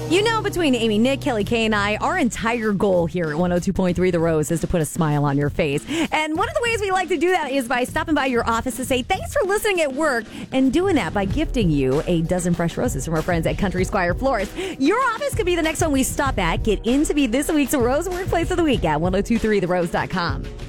You know, between Amy, Nick, Kelly Kay, and I, our entire goal here at 102.3 The Rose is to put a smile on your face. And one of the ways we like to do that is by stopping by your office to say thanks for listening at work, and doing that by gifting you a dozen fresh roses from our friends at Country Squire Florist. Your office could be the next one we stop at. Get in to be this week's Rose Workplace of the Week at 1023therose.com.